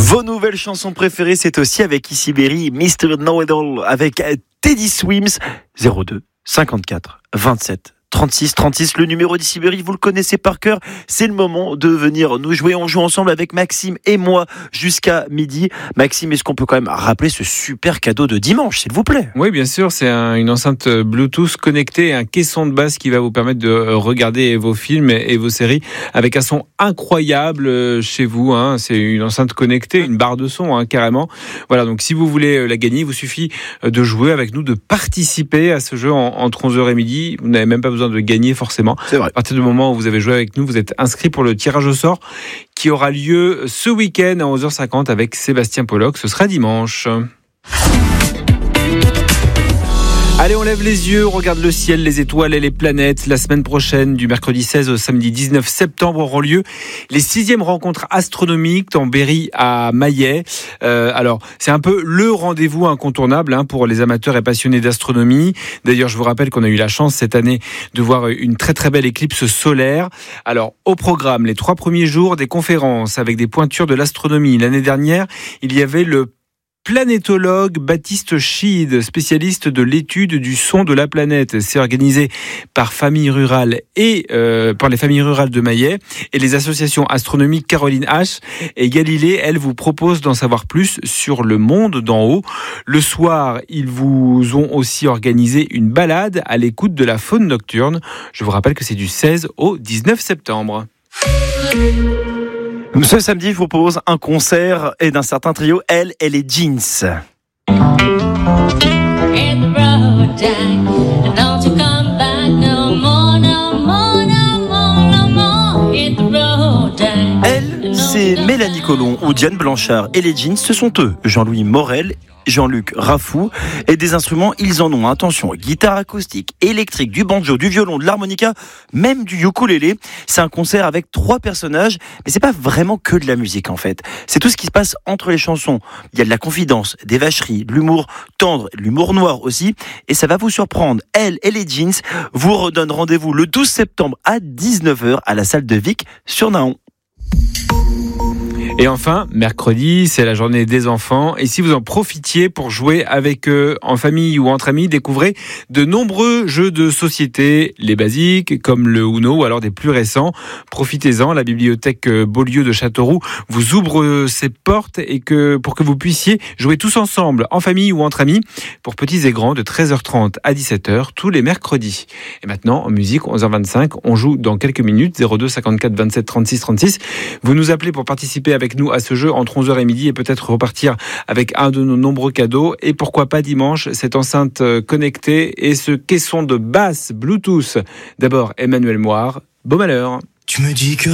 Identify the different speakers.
Speaker 1: Vos nouvelles chansons préférées, c'est aussi avec Issy Berry, Mr. Know-It-All, avec Teddy Swims, 02 54 27 36 36. Le numéro d'Issy Berry, vous le connaissez par cœur. C'est le moment de venir nous jouer. On joue ensemble avec Maxime et moi jusqu'à midi. Maxime, est-ce qu'on peut quand même rappeler ce super cadeau de dimanche, s'il vous plaît?
Speaker 2: Oui, bien sûr. C'est une enceinte Bluetooth connectée, un caisson de basse qui va vous permettre de regarder vos films et vos séries avec un son incroyable chez vous. C'est une enceinte connectée, une barre de son carrément. Voilà, donc si vous voulez la gagner, il vous suffit de jouer avec nous, de participer à ce jeu entre 11h et midi. Vous n'avez même pas besoin de gagner forcément.
Speaker 1: C'est vrai.
Speaker 2: À partir du moment où vous avez joué avec nous, vous êtes inscrit pour le tirage au sort qui aura lieu ce week-end à 11h50 avec Sébastien Pollock. Ce sera dimanche. Allez, on lève les yeux, on regarde le ciel, les étoiles et les planètes. La semaine prochaine, du mercredi 16 au samedi 19 septembre, auront lieu les 6e rencontres astronomiques en Berry à Maillet. Alors, c'est un peu le rendez-vous incontournable pour les amateurs et passionnés d'astronomie. D'ailleurs, je vous rappelle qu'on a eu la chance cette année de voir une très très belle éclipse solaire. Alors, au programme, les 3 premiers jours, des conférences avec des pointures de l'astronomie. L'année dernière, il y avait le planétologue Baptiste Schied, spécialiste de l'étude du son de la planète. C'est organisé par Famille Rurale et par les familles rurales de Maillet et les associations astronomiques Caroline H et Galilée. Elles vous proposent d'en savoir plus sur le monde d'en haut. Le soir, ils vous ont aussi organisé une balade à l'écoute de la faune nocturne. Je vous rappelle que c'est du 16 au 19 septembre.
Speaker 1: Ce samedi, je vous propose un concert et d'un certain trio, Elle et les Jeans. Elle, c'est Mélanie Colomb ou Diane Blanchard. Et les Jeans, ce sont eux, Jean-Louis Morel, Jean-Luc Raffou, et des instruments, ils en ont. Attention, guitare acoustique, électrique, du banjo, du violon, de l'harmonica, même du ukulélé. C'est un concert avec 3 personnages, mais c'est pas vraiment que de la musique en fait. C'est tout ce qui se passe entre les chansons. Il y a de la confidence, des vacheries, de l'humour tendre, de l'humour noir aussi, et ça va vous surprendre. Elle et les Jeans vous redonnent rendez-vous le 12 septembre à 19h à la salle de Vic sur Nahon.
Speaker 2: Et enfin, mercredi, c'est la journée des enfants. Et si vous en profitiez pour jouer avec eux en famille ou entre amis, découvrez de nombreux jeux de société, les basiques comme le Uno ou alors des plus récents. Profitez-en, la bibliothèque Beaulieu de Châteauroux vous ouvre ses portes et pour que vous puissiez jouer tous ensemble, en famille ou entre amis, pour petits et grands, de 13h30 à 17h, tous les mercredis. Et maintenant, en musique, 11h25, on joue dans quelques minutes, 02 54 27 36 36. Vous nous appelez pour participer avec nous à ce jeu entre 11h et midi et peut-être repartir avec un de nos nombreux cadeaux. Et pourquoi pas dimanche, cette enceinte connectée et ce caisson de basse Bluetooth. D'abord, Emmanuel Moire, beau malheur.
Speaker 3: Tu me dis que